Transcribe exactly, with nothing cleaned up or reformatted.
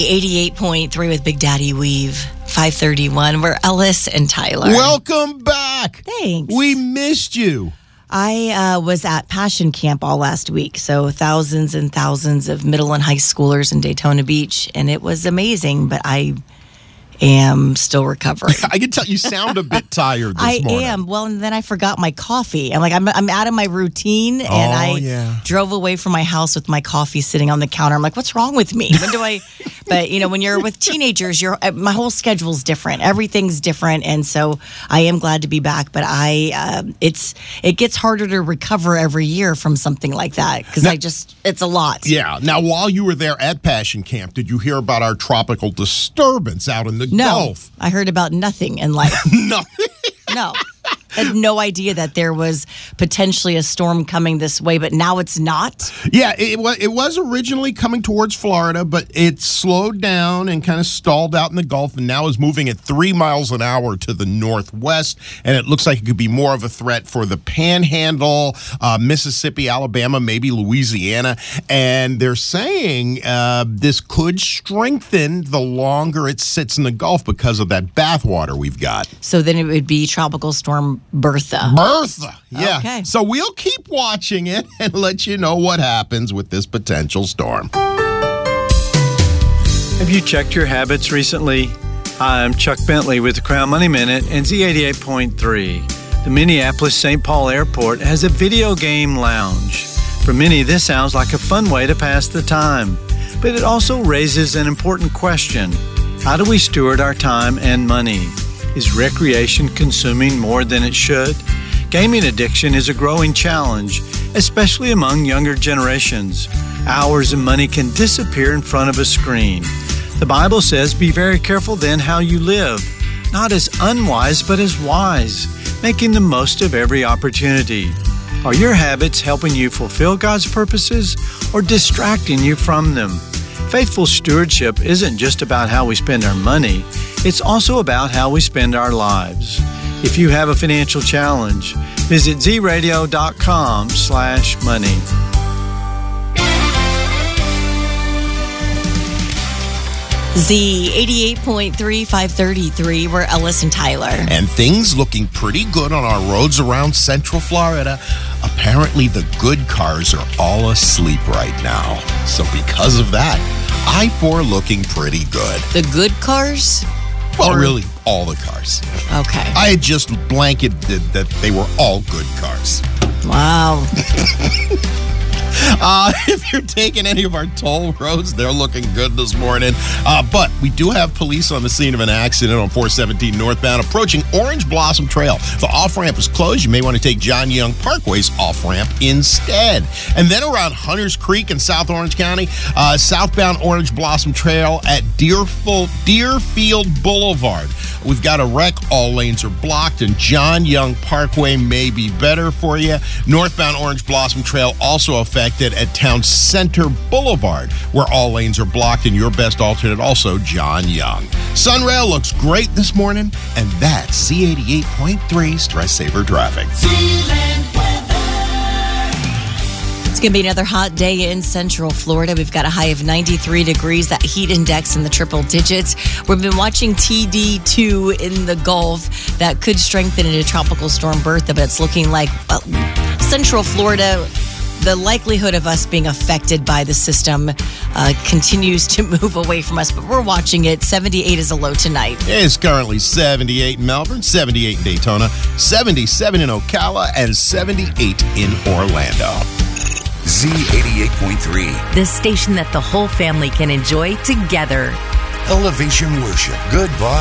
eighty-eight point three with Big Daddy Weave, five thirty-one. We're Ellis and Tyler. Welcome back. Thanks. We missed you. I uh, was at Passion Camp all last week, so thousands and thousands of middle and high schoolers in Daytona Beach, and it was amazing, but I am still recovering. I can tell you sound a bit tired this I morning. am. Well, and then I forgot my coffee. I'm like, I'm, I'm out of my routine, and Oh, I yeah. drove away from my house with my coffee sitting on the counter. I'm like, what's wrong with me? When do I? But, you know, when you're with teenagers, you're, my whole schedule's different. Everything's different, and so I am glad to be back. But I, uh, it's it gets harder to recover every year from something like that because I just, it's a lot. Yeah. Now, while you were there at Passion Camp, did you hear about our tropical disturbance out in the No, Gulf? I heard about nothing in life. No. No. I had no idea that there was potentially a storm coming this way, but now it's not. Yeah, it was, it was originally coming towards Florida, but it slowed down and kind of stalled out in the Gulf and now is moving at three miles an hour to the northwest. And it looks like it could be more of a threat for the Panhandle, uh, Mississippi, Alabama, maybe Louisiana. And they're saying uh, this could strengthen the longer it sits in the Gulf because of that bathwater we've got. So then it would be Tropical Storm Bertha. Bertha, yeah. Okay. So we'll keep watching it and let you know what happens with this potential storm. Have you checked your habits recently? Hi, I'm Chuck Bentley with the Crown Money Minute and Z eighty-eight point three. The Minneapolis Saint Paul Airport has a video game lounge. For many, this sounds like a fun way to pass the time, but it also raises an important question. How do we steward our time and money? Is recreation consuming more than it should? Gaming addiction is a growing challenge, especially among younger generations. Hours and money can disappear in front of a screen. The Bible says, be very careful then how you live, not as unwise but as wise, making the most of every opportunity. Are your habits helping you fulfill God's purposes or distracting you from them? Faithful stewardship isn't just about how we spend our money, it's also about how we spend our lives. If you have a financial challenge, visit zradio.com slash money. Z eighty-eight point three, five thirty-three. We're Ellis and Tyler. And things looking pretty good on our roads around Central Florida. Apparently, the good cars are all asleep right now. So because of that, I four looking pretty good. The good cars? Well, Or- really, all the cars. Okay. I had just blanketed that they were all good cars. Wow. Uh, if you're taking any of our toll roads, they're looking good this morning. Uh, but we do have police on the scene of an accident on four seventeen northbound approaching Orange Blossom Trail. The off-ramp is closed. You may want to take John Young Parkway's off-ramp instead. And then around Hunters Creek in South Orange County, uh, southbound Orange Blossom Trail at Deerfield, Deerfield Boulevard. We've got a wreck. All lanes are blocked, and John Young Parkway may be better for you. Northbound Orange Blossom Trail also affected at Town Center Boulevard, where all lanes are blocked, and your best alternate also John Young. Sunrail looks great this morning, and that's Z eighty-eight point three Stress Saver Traffic. It's going to be another hot day in Central Florida. We've got a high of ninety-three degrees, that heat index in the triple digits. We've been watching T D two in the Gulf. That could strengthen into Tropical Storm Bertha, but it's looking like well, Central Florida, the likelihood of us being affected by the system uh, continues to move away from us, but we're watching it. seventy-eight is a low tonight. It's currently seventy-eight in Melbourne, seventy-eight in Daytona, seventy-seven in Ocala, and seventy-eight in Orlando. Z eighty-eight point three. The station that the whole family can enjoy together. Elevation Worship. Goodbye.